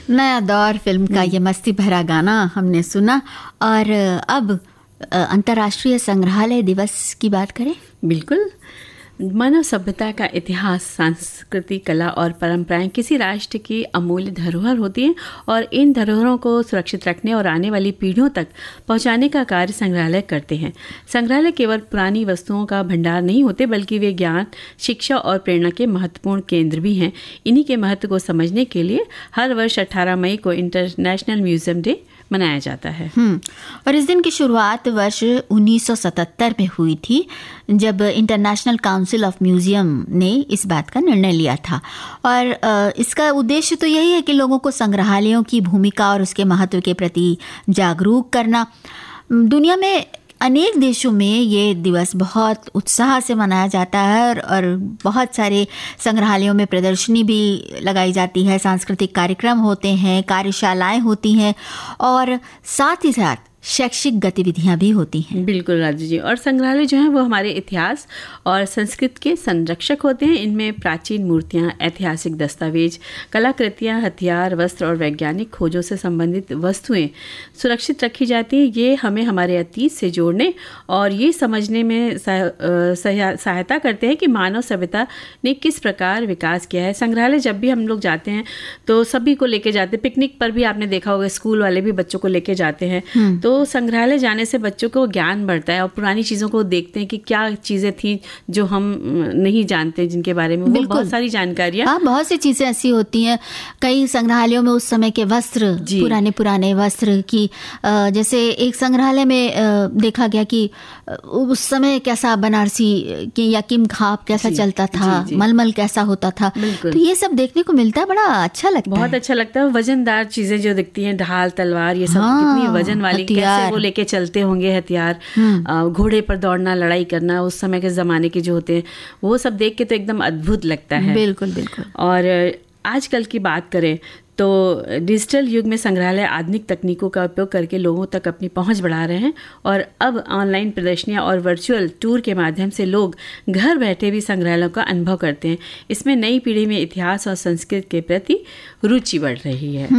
नया दौर फिल्म का ये मस्ती भरा गाना हमने सुना। और अब अंतर्राष्ट्रीय संग्रहालय दिवस की बात करें। बिल्कुल। मानव सभ्यता का इतिहास, संस्कृति, कला और परंपराएं किसी राष्ट्र की अमूल्य धरोहर होती हैं और इन धरोहरों को सुरक्षित रखने और आने वाली पीढ़ियों तक पहुंचाने का कार्य संग्रहालय करते हैं। संग्रहालय केवल पुरानी वस्तुओं का भंडार नहीं होते, बल्कि वे ज्ञान, शिक्षा और प्रेरणा के महत्वपूर्ण केंद्र भी हैं। इन्हीं के महत्व को समझने के लिए हर वर्ष 18 मई को इंटरनेशनल म्यूजियम डे मनाया जाता है। और इस दिन की शुरुआत वर्ष 1977 में हुई थी, जब इंटरनेशनल काउंसिल ऑफ म्यूजियम ने इस बात का निर्णय लिया था। और इसका उद्देश्य तो यही है कि लोगों को संग्रहालयों की भूमिका और उसके महत्व के प्रति जागरूक करना। दुनिया में अनेक देशों में ये दिवस बहुत उत्साह से मनाया जाता है और बहुत सारे संग्रहालयों में प्रदर्शनी भी लगाई जाती है, सांस्कृतिक कार्यक्रम होते हैं, कार्यशालाएं होती हैं और साथ ही साथ शैक्षिक गतिविधियां भी होती हैं। बिल्कुल राजू जी। और संग्रहालय जो है वो हमारे इतिहास और संस्कृति के संरक्षक होते हैं। इनमें प्राचीन मूर्तियां, ऐतिहासिक दस्तावेज, कलाकृतियां, हथियार, वस्त्र और वैज्ञानिक खोजों से संबंधित वस्तुएं सुरक्षित रखी जाती हैं। ये हमें हमारे अतीत से जोड़ने और ये समझने में सहायता करते हैं कि मानव सभ्यता ने किस प्रकार विकास किया है। संग्रहालय जब भी हम लोग जाते हैं तो सभी को लेके जाते हैं। पिकनिक पर भी आपने देखा होगा, स्कूल वाले भी बच्चों को लेके जाते हैं। तो संग्रहालय जाने से बच्चों को ज्ञान बढ़ता है और पुरानी चीज़ों को देखते हैं कि क्या चीज़ें थी जो हम नहीं जानते, जिनके बारे में वो बहुत सारी जानकारियाँ। हाँ, बहुत सी चीज़ें ऐसी होती हैं। कई संग्रहालयों में उस समय के वस्त्र, पुराने वस्त्र की, जैसे एक संग्रहालय में देखा गया कि उस समय कैसा बनारसी या किम खाप कैसा चलता था, मलमल कैसा होता था। तो ये सब देखने को मिलता है, बड़ा अच्छा लगता है। बहुत अच्छा लगता है। वजनदार चीज़ें जो दिखती हैं, ढाल, तलवार, ये सब कितनी वजन वाली, कैसे वो लेके चलते होंगे हथियार, घोड़े पर दौड़ना, लड़ाई करना, उस समय के ज़माने के जो होते हैं, वो सब देख के तो एकदम अद्भुत लगता है। बिल्कुल बिल्कुल। और आजकल की बात करें तो डिजिटल युग में संग्रहालय आधुनिक तकनीकों का उपयोग करके लोगों तक अपनी पहुंच बढ़ा रहे हैं और अब ऑनलाइन प्रदर्शनियां और वर्चुअल टूर के माध्यम से लोग घर बैठे भी संग्रहालयों का अनुभव करते हैं। इसमें नई पीढ़ी में इतिहास और संस्कृति के प्रति रुचि बढ़ रही है।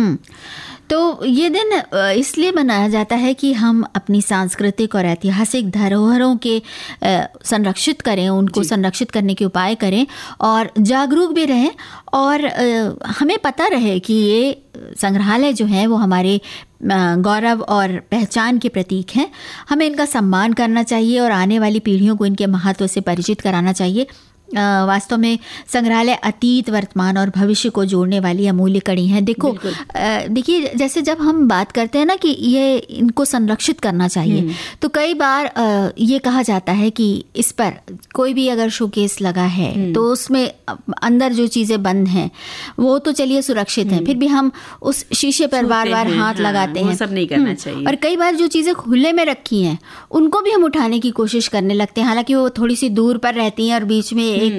तो ये दिन इसलिए मनाया जाता है कि हम अपनी सांस्कृतिक और ऐतिहासिक धरोहरों के संरक्षित करें, उनको संरक्षित करने के उपाय करें और जागरूक भी रहें और हमें पता रहे कि ये संग्रहालय जो है वो हमारे गौरव और पहचान के प्रतीक हैं। हमें इनका सम्मान करना चाहिए और आने वाली पीढ़ियों को इनके महत्व से परिचित कराना चाहिए। वास्तव में संग्रहालय अतीत, वर्तमान और भविष्य को जोड़ने वाली अमूल्य कड़ी है। देखिए, जैसे जब हम बात करते हैं ना कि ये इनको संरक्षित करना चाहिए, तो कई बार ये कहा जाता है कि इस पर कोई भी अगर शोकेस लगा है तो उसमें अंदर जो चीज़ें बंद हैं वो तो चलिए सुरक्षित हैं, फिर भी हम उस शीशे पर बार बार हाथ लगाते हैं। वो सब नहीं करना चाहिए। और कई बार जो चीज़ें खुले में रखी हैं उनको भी हम उठाने की कोशिश करने लगते हैं, हालांकि वो थोड़ी सी दूर पर रहती हैं और बीच में एक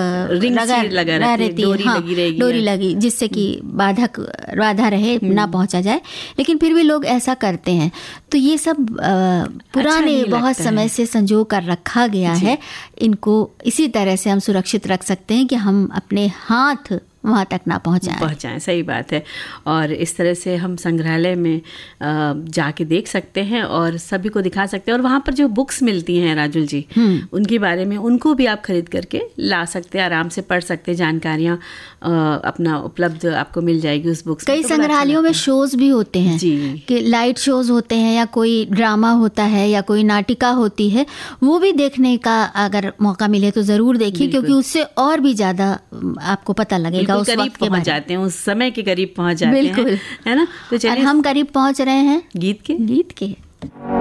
डोरी लगी जिससे कि बाधा रहे, ना पहुंचा जाए, लेकिन फिर भी लोग ऐसा करते हैं। तो ये सब पुराने बहुत समय से संजो कर रखा गया है। इनको इसी तरह से हम सुरक्षित रख सकते हैं कि हम अपने हाथ वहाँ तक ना पहुँचाएं। सही बात है। और इस तरह से हम संग्रहालय में जाके देख सकते हैं और सभी को दिखा सकते हैं। और वहाँ पर जो बुक्स मिलती हैं राजुल जी, उनके बारे में उनको भी आप खरीद करके ला सकते हैं, आराम से पढ़ सकते हैं, जानकारियाँ अपना उपलब्ध आपको मिल जाएगी उस बुक्स में। कई संग्रहालयों में शोज भी होते हैं कि लाइट शोज होते हैं या कोई ड्रामा होता है या कोई नाटिका होती है, वो भी देखने का अगर मौका मिले तो ज़रूर देखिए, क्योंकि उससे और भी ज़्यादा आपको पता लगेगा, उस करीब पहुंच जाते हैं, उस समय के करीब पहुंच जाते हैं, है ना। तो चलिए, हम करीब पहुंच रहे हैं गीत के।